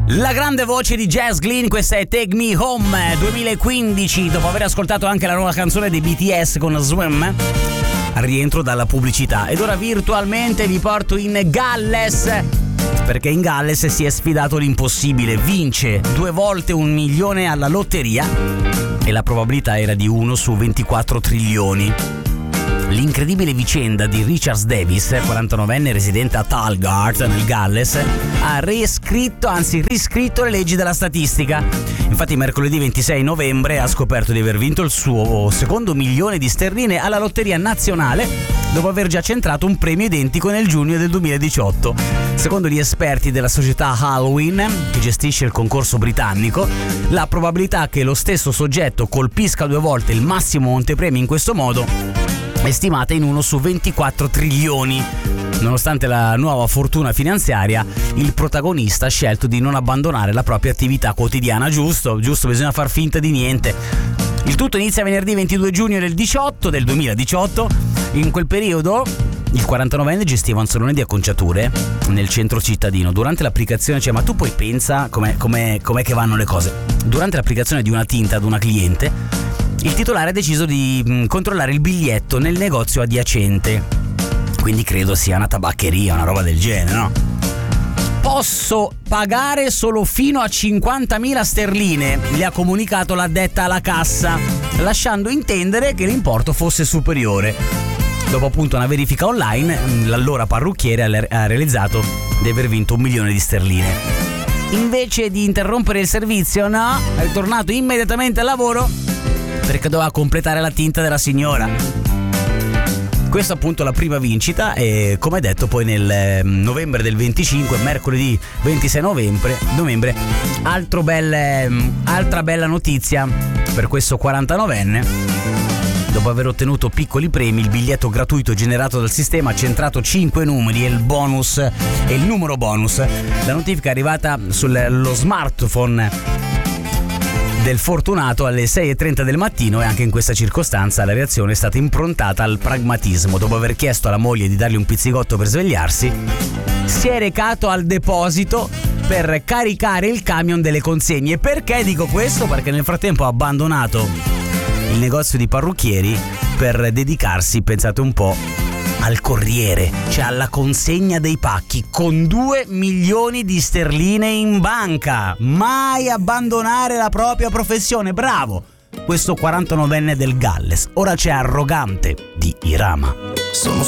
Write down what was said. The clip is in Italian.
La grande voce di Jazz Glynn, questa è Take Me Home 2015, dopo aver ascoltato anche la nuova canzone dei BTS con Swim, al rientro dalla pubblicità. Ed ora virtualmente vi porto in Galles, perché in Galles si è sfidato l'impossibile. Vince 2 volte 1 milione alla lotteria e la probabilità era di 1 su 24 trilioni. L'incredibile vicenda di Richard Davis, 49enne residente a Talgard nel Galles, ha riscritto le leggi della statistica. Infatti mercoledì 26 novembre ha scoperto di aver vinto il suo secondo milione di sterline alla lotteria nazionale, dopo aver già centrato un premio identico nel giugno del 2018. Secondo gli esperti della società Halloween, che gestisce il concorso britannico, la probabilità che lo stesso soggetto colpisca 2 volte il massimo montepremi in questo modo è stimata in 1 su 24 trilioni. Nonostante la nuova fortuna finanziaria, il protagonista ha scelto di non abbandonare la propria attività quotidiana. Giusto, bisogna far finta di niente. Il tutto inizia venerdì 22 giugno del 2018. In quel periodo il 49enne gestiva un salone di acconciature nel centro cittadino. Durante l'applicazione, ma tu poi pensa com'è che vanno le cose. Durante l'applicazione di una tinta ad una cliente, il titolare ha deciso di controllare il biglietto nel negozio adiacente. Quindi credo sia una tabaccheria, una roba del genere, no? Posso pagare solo fino a 50.000 sterline, le ha comunicato l'addetta alla cassa, lasciando intendere che l'importo fosse superiore. Dopo appunto una verifica online, l'allora parrucchiere ha realizzato di aver vinto 1 milione di sterline. Invece di interrompere il servizio, no, è tornato immediatamente al lavoro perché doveva completare la tinta della signora. Questa appunto la prima vincita, e come detto poi nel novembre del 25, mercoledì 26 novembre, altra bella notizia per questo 49enne. Dopo aver ottenuto piccoli premi, il biglietto gratuito generato dal sistema ha centrato 5 numeri e il numero bonus. La notifica è arrivata sullo smartphone del fortunato alle 6:30 del mattino, e anche in questa circostanza la reazione è stata improntata al pragmatismo. Dopo aver chiesto alla moglie di dargli un pizzicotto per svegliarsi, si è recato al deposito per caricare il camion delle consegne. Perché dico questo? Perché nel frattempo ha abbandonato il negozio di parrucchieri per dedicarsi, pensate un po', al corriere, cioè alla consegna dei pacchi, con 2 milioni di sterline in banca. Mai abbandonare la propria professione. Bravo questo 49enne del Galles. Ora c'è Arrogante di Irama.